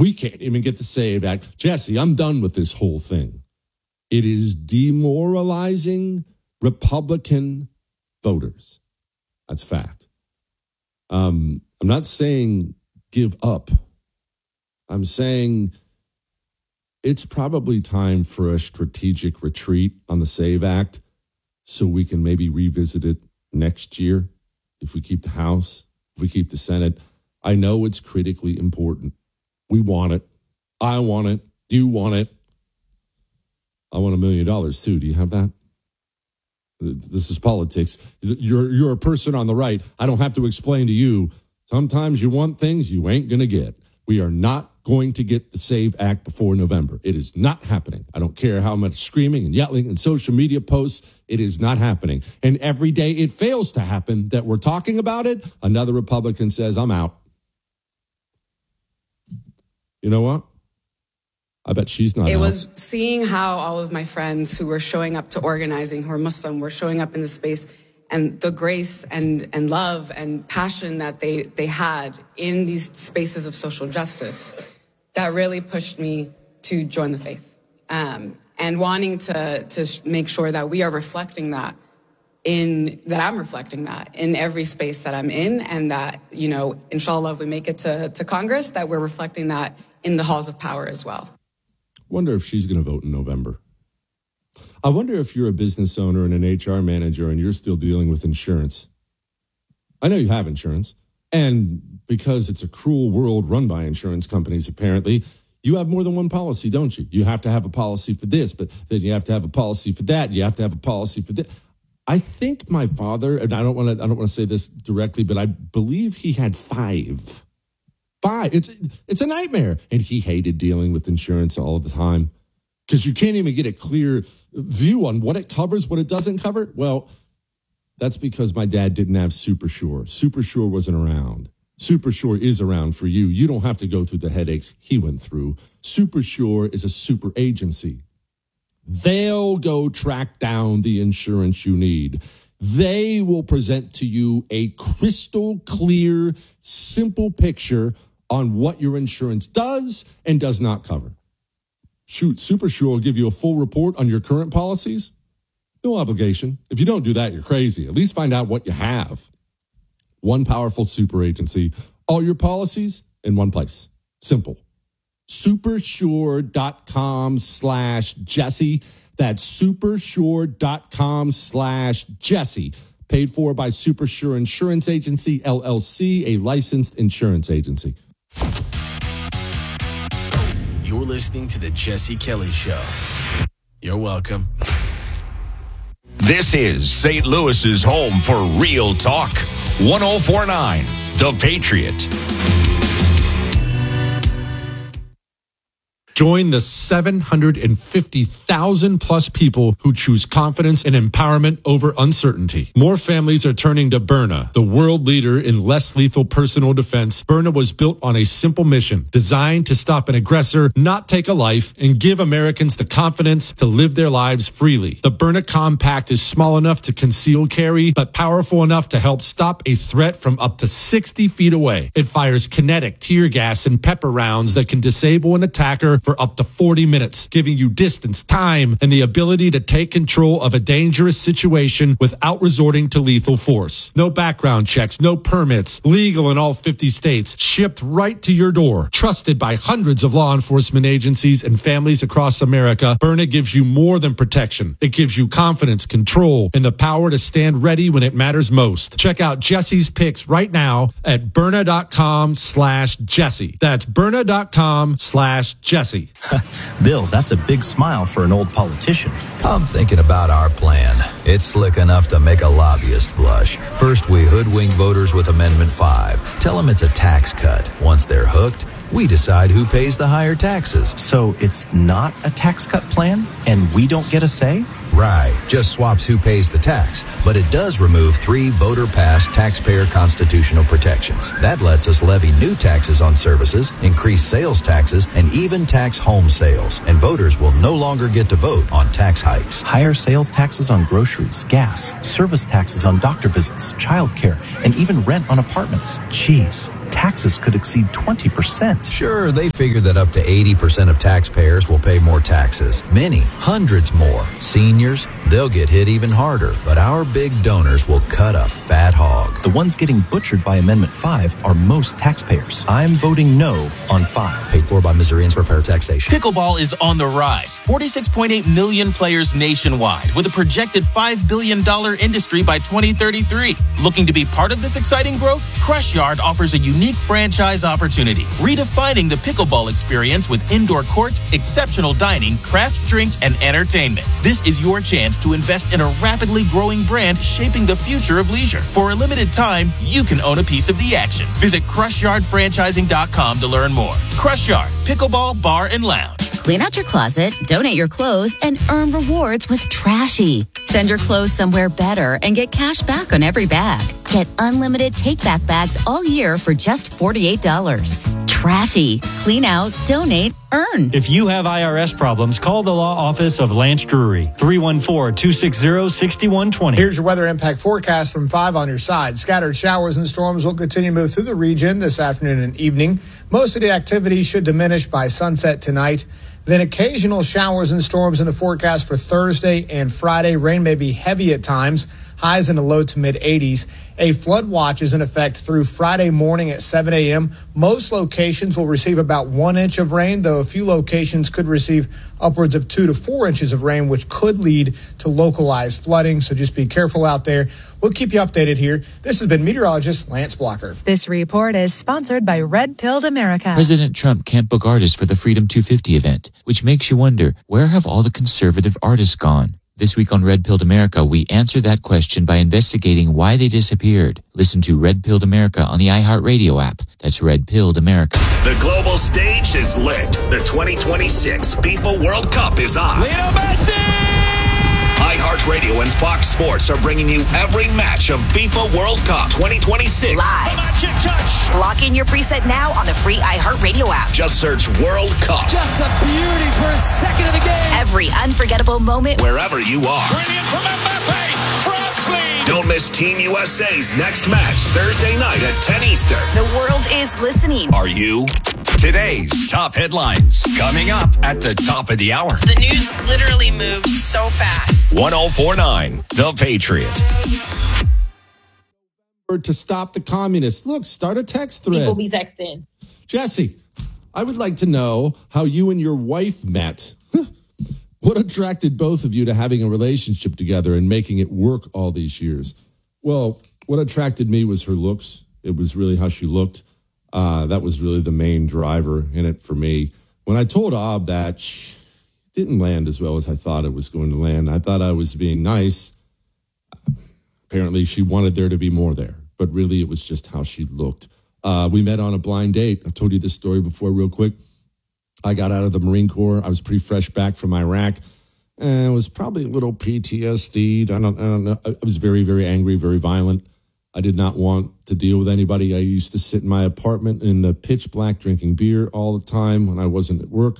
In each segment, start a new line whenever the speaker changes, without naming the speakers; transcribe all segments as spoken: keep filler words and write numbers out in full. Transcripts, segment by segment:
We can't even get the SAVE Act. Jesse, I'm done with this whole thing. It is demoralizing Republican voters. That's fact. Um, I'm not saying give up. I'm saying it's probably time for a strategic retreat on the SAVE Act so we can maybe revisit it next year if we keep the House, if we keep the Senate. I know it's critically important. We want it. I want it. You want it. I want a million dollars too. Do you have that? This is politics. You're you're a person on the right. I don't have to explain to you. Sometimes you want things you ain't going to get. We are not going to get the SAVE Act before November. It is not happening. I don't care how much screaming and yelling and social media posts. It is not happening. And every day it fails to happen that we're talking about it, another Republican says, I'm out. You know what? I bet she's not
It
out.
was seeing how all of my friends who were showing up to organizing, who are Muslim, were showing up in the space, and the grace and, and love and passion that they, they had in these spaces of social justice that really pushed me to join the faith. Um, and wanting to, to make sure that we are reflecting that in, that I'm reflecting that in every space that I'm in, and that, you know, inshallah, if we make it to, to Congress, that we're reflecting that in the halls of power as well.
Wonder if she's going to vote in November. I wonder if you're a business owner and an H R manager and you're still dealing with insurance. I know you have insurance. And because it's a cruel world run by insurance companies, apparently, you have more than one policy, don't you? You have to have a policy for this, but then you have to have a policy for that. You have to have a policy for this. I think my father, and I don't want to I don't want to say this directly, but I believe he had five. Five. It's it's a nightmare. And he hated dealing with insurance all the time because you can't even get a clear view on what it covers, what it doesn't cover. Well, that's because my dad didn't have SuperSure. SuperSure wasn't around. SuperSure is around for you. You don't have to go through the headaches he went through. SuperSure is a super agency. They'll go track down the insurance you need. They will present to you a crystal clear, simple picture on what your insurance does and does not cover. Shoot, SuperSure will give you a full report on your current policies. No obligation. If you don't do that, you're crazy. At least find out what you have. One powerful super agency. All your policies in one place. Simple. Supersure.com slash Jesse. That's supersure.com slash Jesse. Paid for by Supersure Insurance Agency, L L C, a licensed insurance agency.
You're listening to The Jesse Kelly Show. You're welcome.
This is Saint Louis's home for real talk. one oh four point nine The Patriot.
Join the seven hundred fifty thousand plus people who choose confidence and empowerment over uncertainty. More families are turning to Byrna, the world leader in less lethal personal defense. Byrna was built on a simple mission, designed to stop an aggressor, not take a life, and give Americans the confidence to live their lives freely. The Byrna Compact is small enough to conceal carry, but powerful enough to help stop a threat from up to sixty feet away. It fires kinetic tear gas and pepper rounds that can disable an attacker for up to forty minutes, giving you distance, time, and the ability to take control of a dangerous situation without resorting to lethal force. No background checks, no permits, legal in all fifty states, shipped right to your door. Trusted by hundreds of law enforcement agencies and families across America, Byrna gives you more than protection. It gives you confidence, control, and the power to stand ready when it matters most. Check out Jesse's picks right now at Byrna.com slash Jesse. That's Byrna.com slash Jesse.
Bill, that's a big smile for an old politician.
I'm thinking about our plan. It's slick enough to make a lobbyist blush. First, we hoodwink voters with Amendment five. Tell them it's a tax cut. Once they're hooked, we decide who pays the higher taxes.
So it's not a tax cut plan, and we don't get a say?
Right, just swaps who pays the tax, but it does remove three voter-passed taxpayer constitutional protections. That lets us levy new taxes on services, increase sales taxes, and even tax home sales. And voters will no longer get to vote on tax hikes.
Higher sales taxes on groceries, gas, service taxes on doctor visits, childcare, and even rent on apartments. Jeez, taxes could exceed twenty percent.
Sure, they figure that up to eighty percent of taxpayers will pay more taxes. Many, hundreds more. Seniors, they'll get hit even harder. But our big donors will cut a fat hog.
The ones getting butchered by Amendment five are most taxpayers. I'm voting no on five.
Paid for by Missourians for fair taxation.
Pickleball is on the rise. forty-six point eight million players nationwide with a projected five billion dollars industry by twenty thirty-three. Looking to be part of this exciting growth? Crush Yard offers a unique franchise opportunity, redefining the pickleball experience with indoor courts, exceptional dining, craft drinks, and entertainment. This is your chance to invest in a rapidly growing brand shaping the future of leisure. For a limited time, you can own a piece of the action. Visit crush yard franchising dot com to learn more. Crush Yard, pickleball bar and lounge.
Clean out your closet, donate your clothes, and earn rewards with Trashy. Send your clothes somewhere better and get cash back on every bag. Get unlimited take-back bags all year for just forty-eight dollars. Trashy. Clean out, donate, earn.
If you have I R S problems, call the law office of Lance Drury. three one four, two six zero, six one two zero.
Here's your weather impact forecast from five on your side. Scattered showers and storms will continue to move through the region this afternoon and evening. Most of the activity should diminish by sunset tonight. Then occasional showers and storms in the forecast for Thursday and Friday. Rain may be heavy at times. Highs in the low to mid eighties. A flood watch is in effect through Friday morning at seven a.m. Most locations will receive about one inch of rain, though a few locations could receive upwards of two to four inches of rain, which could lead to localized flooding. So just be careful out there. We'll keep you updated here. This has been meteorologist Lance Blocker.
This report is sponsored by Red Pilled America.
President Trump can't book artists for the Freedom two fifty event, which makes you wonder, where have all the conservative artists gone? This week on Red Pilled America, we answer that question by investigating why they disappeared. Listen to Red Pilled America on the iHeartRadio app. That's Red Pilled America.
The global stage is lit. The twenty twenty-six FIFA World Cup is on.
Lionel Messi!
iHeartRadio and Fox Sports are bringing you every match of FIFA World Cup twenty twenty-six.
Live. Magic touch. Lock in your preset now on the free iHeartRadio app.
Just search World Cup.
Just a beauty for a second of the game.
Every unforgettable moment.
Wherever you are.
Brilliant from Mbappe. France lead.
Don't miss Team U S A's next match Thursday night at ten Eastern.
The world is listening.
Are you?
Today's top headlines coming up at the top of the hour.
The news literally moves so fast.
one oh four point nine The Patriot.
To stop the communists. Look, start a text thread.
People be texting.
Jesse, I would like to know how you and your wife met. What attracted both of you to having a relationship together and making it work all these years? Well, what attracted me was her looks. It was really how she looked. Uh, that was really the main driver in it for me. When I told Ob that, she didn't land as well as I thought it was going to land. I thought I was being nice. Apparently, she wanted there to be more there, but really it was just how she looked. Uh, we met on a blind date. I told you this story before real quick. I got out of the Marine Corps. I was pretty fresh back from Iraq. And I was probably a little P T S D'd. I don't, I don't know. I was very, very angry, very violent. I did not want to deal with anybody. I used to sit in my apartment in the pitch black drinking beer all the time when I wasn't at work.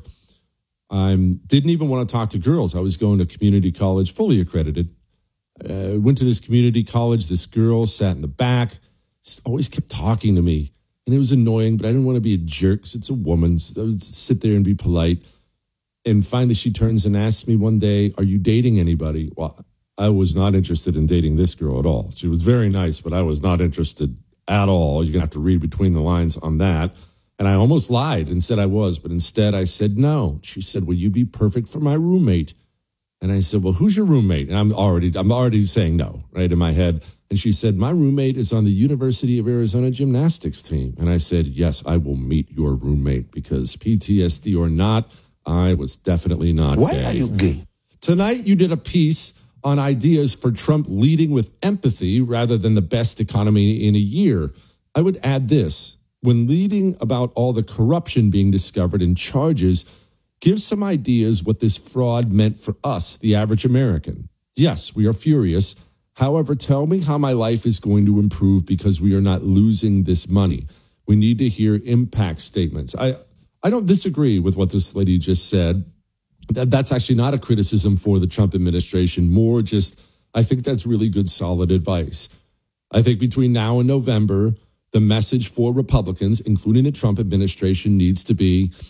I didn't even want to talk to girls. I was going to community college, fully accredited. I uh, went to this community college. This girl sat in the back, always kept talking to me. And it was annoying, but I didn't want to be a jerk because it's a woman. So I would sit there and be polite. And finally, she turns and asks me one day, are you dating anybody? Well, I was not interested in dating this girl at all. She was very nice, but I was not interested at all. You're going to have to read between the lines on that. And I almost lied and said I was, but instead I said no. She said, will you be perfect for my roommate? And I said, well, who's your roommate? And I'm already, I'm already saying no, right, in my head. And she said, my roommate is on the University of Arizona gymnastics team. And I said, yes, I will meet your roommate because P T S D or not, I was definitely not
Why
gay.
are you gay?
Tonight you did a piece on ideas for Trump leading with empathy rather than the best economy in a year. I would add this. When leading about all the corruption being discovered in charges, give some ideas what this fraud meant for us, the average American. Yes, we are furious. However, tell me how my life is going to improve because we are not losing this money. We need to hear impact statements. I, I don't disagree with what this lady just said. That, that's actually not a criticism for the Trump administration. More just, I think that's really good, solid advice. I think between now and November, The message for Republicans, including the Trump administration, needs to be